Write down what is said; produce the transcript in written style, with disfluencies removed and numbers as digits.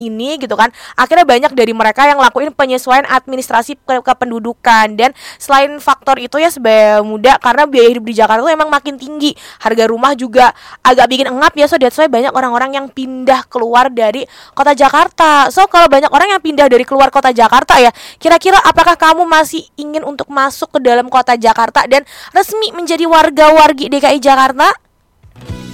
ini gitu kan, akhirnya banyak dari mereka yang lakuin penyesuaian administrasi kependudukan. Dan selain faktor itu ya sebagai muda, karena biaya hidup di Jakarta tuh emang makin tinggi, harga rumah juga agak bikin engap ya, so that's why banyak orang-orang yang pindah keluar dari kota Jakarta. So kalau banyak orang yang pindah dari keluar kota Jakarta ya, kira-kira apakah kamu masih ingin untuk masuk ke dalam kota Jakarta dan resmi menjadi warga-wargi DKI Jakarta?